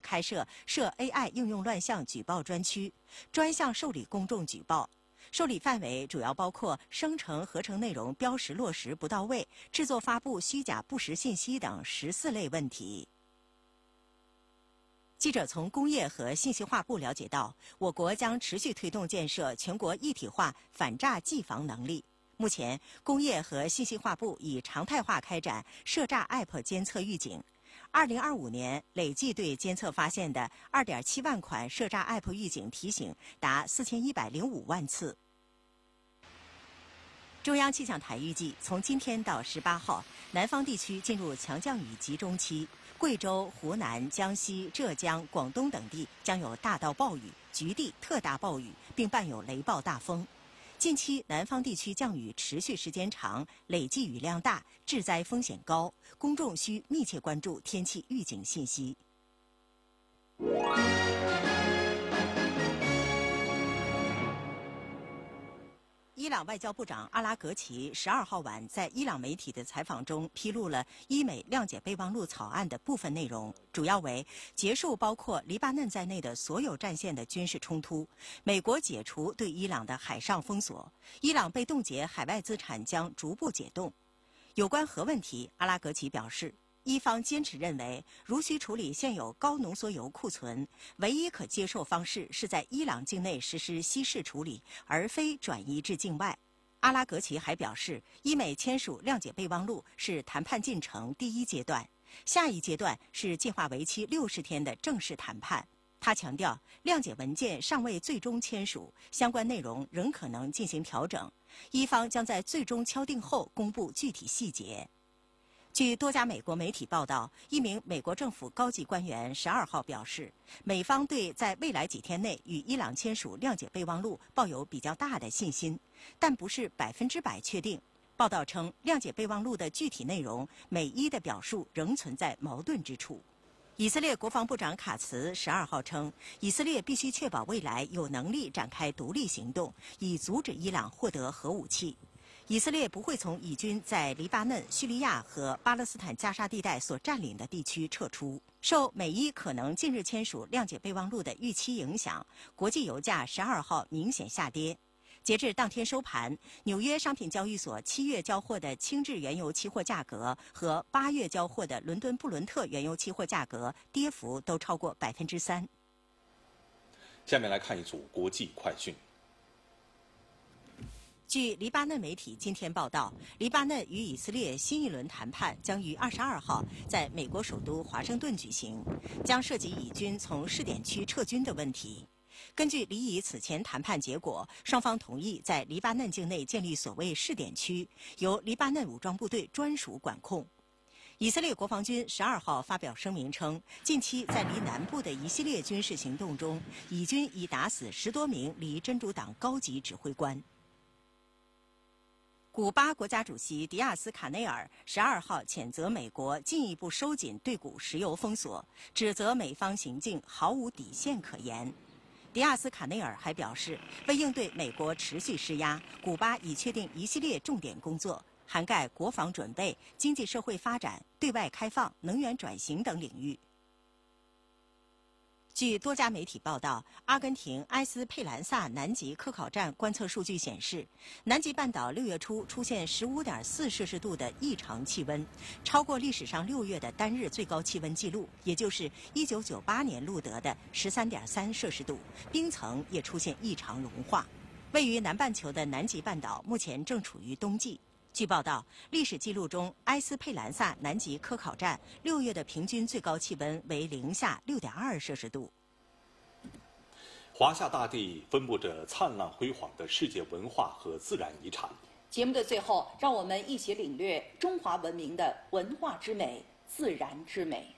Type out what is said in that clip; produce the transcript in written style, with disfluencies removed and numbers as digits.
开设涉 AI 应用乱象举报专区，专项受理公众举报。受理范围主要包括生成、合成内容标识落实不到位、制作发布虚假不实信息等14类问题。记者从工业和信息化部了解到，我国将持续推动建设全国一体化反诈技防能力。目前，工业和信息化部已常态化开展涉诈 App 监测预警。2025年累计对监测发现的2.7万款涉诈 App 预警提醒达4105万次。中央气象台预计，从今天到18号，南方地区进入强降雨集中期，贵州、湖南、江西、浙江、广东等地将有大到暴雨、局地特大暴雨，并伴有雷暴大风。近期南方地区降雨持续时间长，累计雨量大，致灾风险高，公众需密切关注天气预警信息。伊朗外交部长阿拉格齐12号晚在伊朗媒体的采访中披露了伊美谅解备忘录草案的部分内容，主要为结束包括黎巴嫩在内的所有战线的军事冲突，美国解除对伊朗的海上封锁，伊朗被冻结海外资产将逐步解冻。有关核问题，阿拉格齐表示，伊方坚持认为，如需处理现有高浓缩铀库存，唯一可接受方式是在伊朗境内实施稀释处理，而非转移至境外。阿拉格齐还表示，伊美签署谅解备忘录是谈判进程第一阶段，下一阶段是计划为期60天的正式谈判。他强调，谅解文件尚未最终签署，相关内容仍可能进行调整，伊方将在最终敲定后公布具体细节。据多家美国媒体报道，一名美国政府高级官员12号表示，美方对在未来几天内与伊朗签署谅解备忘录抱有比较大的信心，但不是100%确定。报道称，谅解备忘录的具体内容，美伊的表述仍存在矛盾之处。以色列国防部长卡茨12号称，以色列必须确保未来有能力展开独立行动，以阻止伊朗获得核武器。以色列不会从以军在黎巴嫩、叙利亚和巴勒斯坦加沙地带所占领的地区撤出。受美伊可能近日签署谅解备忘录的预期影响，国际油价12号明显下跌。截至当天收盘，纽约商品交易所7月交货的轻质原油期货价格和8月交货的伦敦布伦特原油期货价格跌幅都超过3%。 下面来看一组国际快讯。 据黎巴嫩媒体今天报道，黎巴嫩与以色列新一轮谈判将于22号在美国首都华盛顿举行，将涉及以军从试点区撤军的问题。根据黎以此前谈判结果，双方同意在黎巴嫩境内建立所谓试点区，由黎巴嫩武装部队专属管控。以色列国防军12号发表声明称，近期在黎南部的一系列军事行动中，以军已打死10多名黎真主党高级指挥官。古巴国家主席迪亚斯卡内尔12号谴责美国进一步收紧对古石油封锁，指责美方行径毫无底线可言。迪亚斯卡内尔还表示，为应对美国持续施压，古巴已确定一系列重点工作，涵盖国防准备、经济社会发展、对外开放、能源转型等领域。据多家媒体报道，阿根廷埃斯佩兰萨南极科考站观测数据显示，南极半岛6月初出现15.4摄氏度的异常气温，超过历史上6月的单日最高气温纪录，也就是1998年录得的13.3摄氏度，冰层也出现异常融化。位于南半球的南极半岛目前正处于冬季。据报道，历史记录中，埃斯佩兰萨南极科考站6月的平均最高气温为零下6.2摄氏度。 华夏大地分布着灿烂辉煌的世界文化和自然遗产。 节目的最后，让我们一起领略中华文明的文化之美、自然之美。